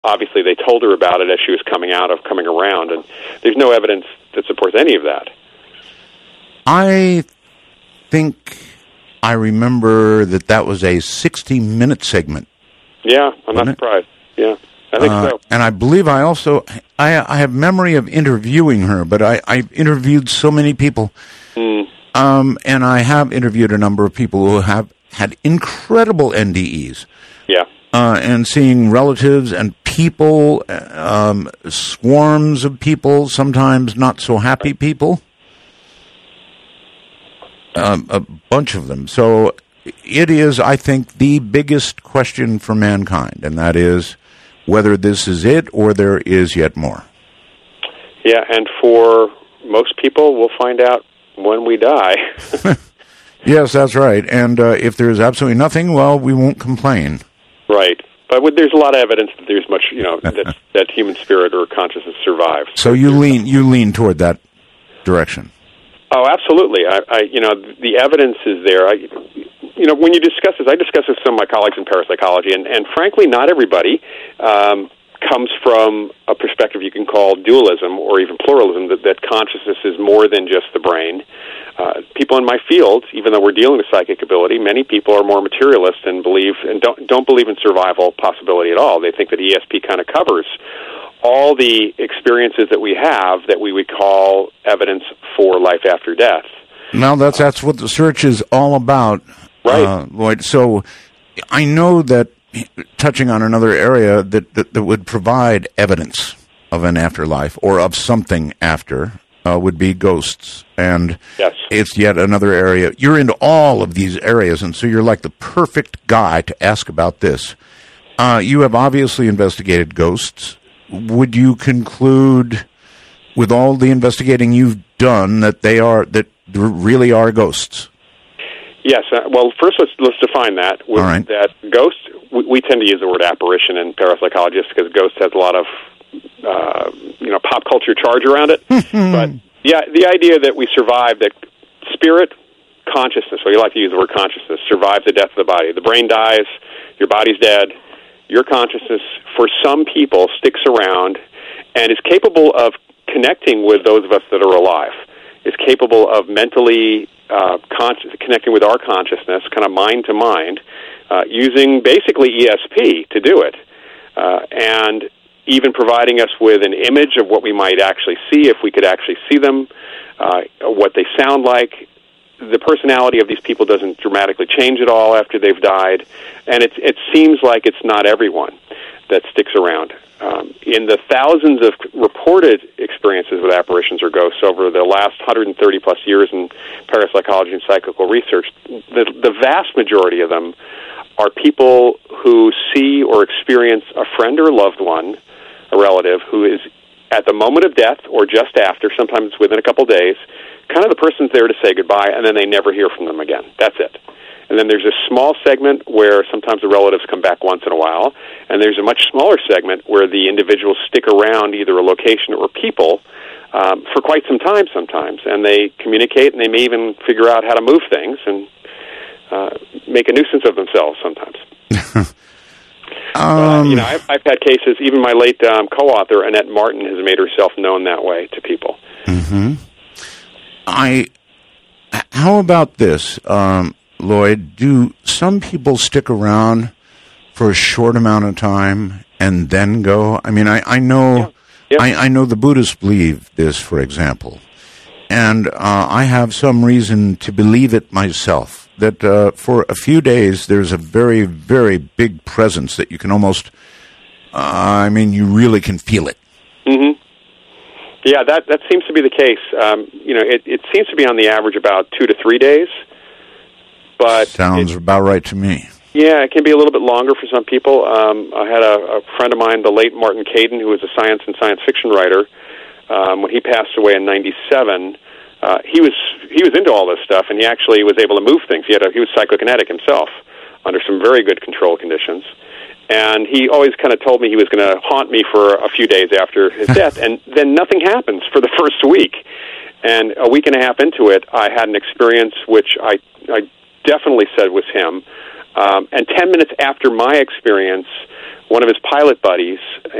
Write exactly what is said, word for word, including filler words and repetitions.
obviously they told her about it as she was coming out of coming around, and there's no evidence that supports any of that. I think I remember that that was a sixty-minute segment. Yeah, I'm not surprised. Yeah, I think uh, so. And I believe I also, I, I have memory of interviewing her, but I, I interviewed so many people. Mm. Um, and I have interviewed a number of people who have had incredible N D Es. Yeah. Uh, and seeing relatives and people, um, swarms of people, sometimes not so happy people. Um, a bunch of them. So it is, I think, the biggest question for mankind, and that is whether this is it or there is yet more. Yeah, and for most people, we'll find out when we die. Yes, that's right. And uh, if there is absolutely nothing, well, we won't complain. Right. But there's a lot of evidence that there's much, you know, that, that human spirit or consciousness survives. So you lean you lean toward that direction. Oh, absolutely. I, I, you know, the evidence is there. I, you know, when you discuss this, I discuss this with some of my colleagues in parapsychology, and, and frankly, not everybody um, comes from a perspective you can call dualism or even pluralism, that, that consciousness is more than just the brain. Uh, people in my field, even though we're dealing with psychic ability, many people are more materialist and believe and don't don't believe in survival possibility at all. They think that E S P kind of covers all the experiences that we have that we would call evidence for life after death. Well, that's that's what the search is all about, right, uh, Lloyd. So I know that, touching on another area that, that, that would provide evidence of an afterlife or of something after uh, would be ghosts. And yes. It's yet another area. You're into all of these areas, and so you're like the perfect guy to ask about this. Uh, you have obviously investigated ghosts. Would you conclude, with all the investigating you've done, that they are that there really are ghosts? Yes. Uh, well, first let's let's define that. With, all right. That ghost, we, we tend to use the word apparition in parapsychology just because ghost has a lot of uh, you know pop culture charge around it. But yeah, the idea that we survive, that spirit, consciousness. So you like to use the word consciousness. Survives the death of the body. The brain dies. Your body's dead. Your consciousness, for some people, sticks around and is capable of connecting with those of us that are alive, is capable of mentally uh, con- connecting with our consciousness, kind of mind to mind, uh, using basically E S P to do it, uh, and even providing us with an image of what we might actually see, if we could actually see them, uh, what they sound like. The personality of these people doesn't dramatically change at all after they've died, and it, it seems like it's not everyone that sticks around. Um, in the thousands of reported experiences with apparitions or ghosts over the last one hundred thirty plus years in parapsychology and psychical research, the, the vast majority of them are people who see or experience a friend or a loved one, a relative, who is at the moment of death or just after, sometimes within a couple days, kind of the person's there to say goodbye, and then they never hear from them again. That's it. And then there's a small segment where sometimes the relatives come back once in a while, and there's a much smaller segment where the individuals stick around either a location or people um, for quite some time sometimes, and they communicate, and they may even figure out how to move things and uh, make a nuisance of themselves sometimes. um, uh, you know, I've, I've had cases, even my late um, co-author, Annette Martin, has made herself known that way to people. Mm-hmm. I, how about this, um, Lloyd? Do some people stick around for a short amount of time and then go? I mean, I, I know, yeah. Yeah. I, I know the Buddhists believe this, for example, and uh, I have some reason to believe it myself. That uh, for a few days there's a very, very big presence that you can almost, uh, I mean, you really can feel it. Mm-hmm. Yeah, that that seems to be the case. Um, you know, it, it seems to be on the average about two to three days. But sounds it, about right to me. Yeah, it can be a little bit longer for some people. Um, I had a, a friend of mine, the late Martin Caden, who was a science and science fiction writer. Um, when he passed away in ninety-seven, uh, he was he was into all this stuff, and he actually was able to move things. He had a, he was psychokinetic himself under some very good control conditions. And he always kind of told me he was going to haunt me for a few days after his death, and then nothing happens for the first week. And a week and a half into it, I had an experience which I, I definitely said was him. Um, and ten minutes after my experience, one of his pilot buddies